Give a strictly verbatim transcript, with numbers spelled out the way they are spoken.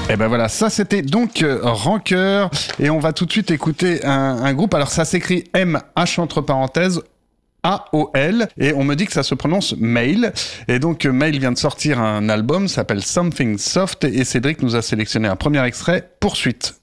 Et ben voilà, ça c'était donc euh, Rancœur, et on va tout de suite écouter un, un groupe. Alors ça s'écrit M H entre parenthèses A O L, et on me dit que ça se prononce Mail. Et donc Mail vient de sortir un album, s'appelle Something Soft, et Cédric nous a sélectionné un premier extrait, Poursuite.